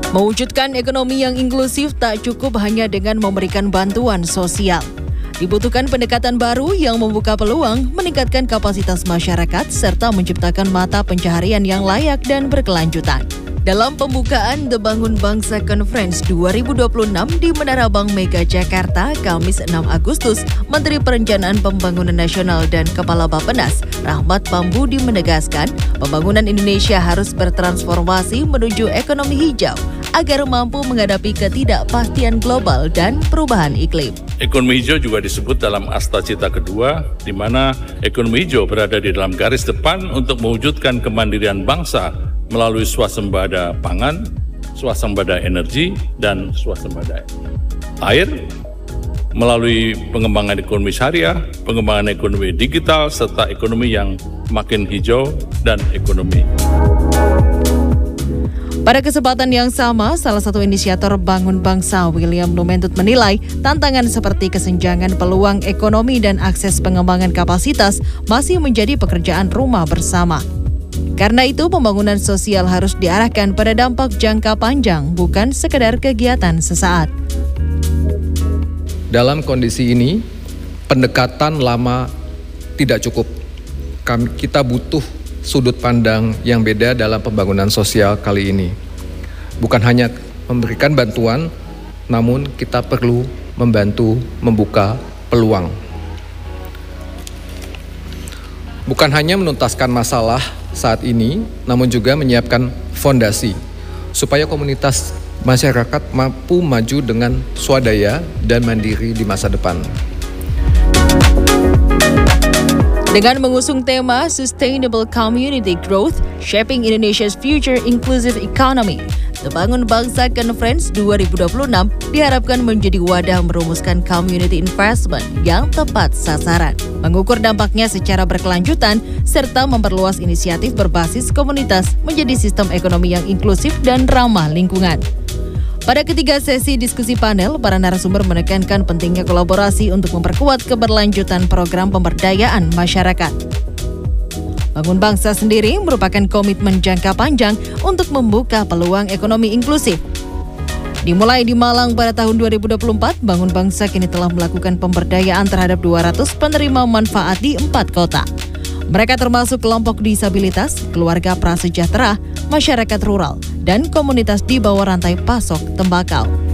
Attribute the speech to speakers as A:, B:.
A: Mewujudkan ekonomi yang inklusif tak cukup hanya dengan memberikan bantuan sosial. Dibutuhkan pendekatan baru yang membuka peluang, meningkatkan kapasitas masyarakat, serta menciptakan mata pencaharian yang layak dan berkelanjutan. Dalam pembukaan The Bangun Bangsa Conference 2026 di Menara Bank Mega Jakarta, Kamis 6 Agustus, Menteri Perencanaan Pembangunan Nasional dan Kepala Bappenas, Rahmat Pambudi menegaskan, pembangunan Indonesia harus bertransformasi menuju ekonomi hijau agar mampu menghadapi ketidakpastian global dan perubahan iklim.
B: Ekonomi hijau juga disebut dalam Asta Cita kedua, di mana ekonomi hijau berada di dalam garis depan untuk mewujudkan kemandirian bangsa melalui swasembada pangan, swasembada energi, dan swasembada air, melalui pengembangan ekonomi syariah, pengembangan ekonomi digital, serta ekonomi yang makin hijau dan ekonomi.
A: Pada kesempatan yang sama, salah satu inisiator Bangun Bangsa, William Lumentut, menilai tantangan seperti kesenjangan peluang ekonomi dan akses pengembangan kapasitas masih menjadi pekerjaan rumah bersama. Karena itu, pembangunan sosial harus diarahkan pada dampak jangka panjang, bukan sekedar kegiatan sesaat.
C: Dalam kondisi ini, pendekatan lama tidak cukup. Kita butuh sudut pandang yang beda dalam pembangunan sosial kali ini. Bukan hanya memberikan bantuan, namun kita perlu membantu membuka peluang. Bukan hanya menuntaskan masalah saat ini, namun juga menyiapkan fondasi supaya komunitas masyarakat mampu maju dengan swadaya dan mandiri di masa depan.
A: Dengan mengusung tema Sustainable Community Growth, Shaping Indonesia's Future Inclusive Economy, The Bangun Bangsa Conference 2026 diharapkan menjadi wadah merumuskan community investment yang tepat sasaran, mengukur dampaknya secara berkelanjutan, serta memperluas inisiatif berbasis komunitas menjadi sistem ekonomi yang inklusif dan ramah lingkungan. Pada ketiga sesi diskusi panel, para narasumber menekankan pentingnya kolaborasi untuk memperkuat keberlanjutan program pemberdayaan masyarakat. Bangun Bangsa sendiri merupakan komitmen jangka panjang untuk membuka peluang ekonomi inklusif. Dimulai di Malang pada tahun 2024, Bangun Bangsa kini telah melakukan pemberdayaan terhadap 200 penerima manfaat di 4 kota. Mereka termasuk kelompok disabilitas, keluarga prasejahtera, masyarakat rural, dan komunitas di bawah rantai pasok tembakau.